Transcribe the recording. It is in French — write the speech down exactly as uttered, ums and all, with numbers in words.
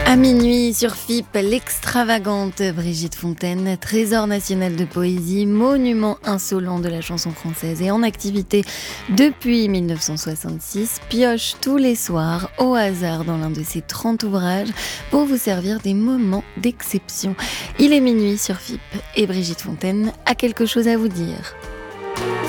À minuit sur F I P, l'extravagante Brigitte Fontaine, trésor national de poésie, monument insolent de la chanson française et en activité depuis mille neuf cent soixante-six, pioche tous les soirs au hasard dans l'un de ses trente ouvrages pour vous servir des moments d'exception. Il est minuit sur F I P et Brigitte Fontaine a quelque chose à vous dire.